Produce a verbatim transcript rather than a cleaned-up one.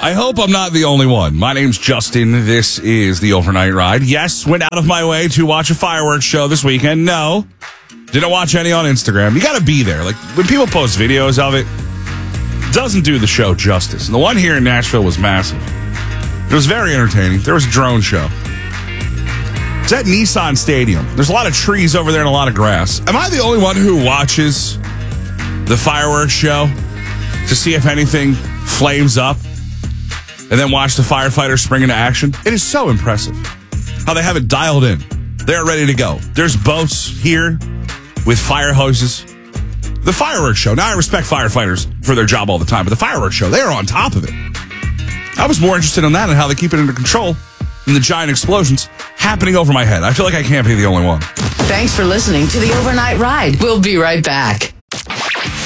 I hope I'm not the only one. My name's Justin. This is the Overnight Ride. Yes, went out of my way to watch a fireworks show this weekend. No, didn't watch any on Instagram. You got to be there. Like, when people post videos of it, it doesn't do the show justice. And the one here in Nashville was massive. It was very entertaining. There was a drone show. It's at Nissan Stadium. There's a lot of trees over there and a lot of grass. Am I the only one who watches the fireworks show to see if anything flames up and then watch the firefighters spring into action? It is so impressive how they have it dialed in. They're ready to go. There's boats here with fire hoses. The fireworks show. Now, I respect firefighters for their job all the time, but the fireworks show, they are on top of it. I was more interested in that and how they keep it under control than the giant explosions happening over my head. I feel like I can't be the only one. Thanks for listening to the Overnight Ride. We'll be right back.